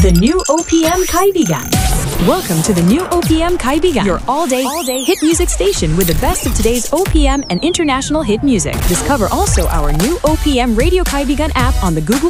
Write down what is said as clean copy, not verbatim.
The new OPM Kaibigan. Welcome to the new OPM Kaibigan, your all-day hit music station with the best of today's OPM and international hit music. Discover also our new OPM Radio Kaibigan app on the Google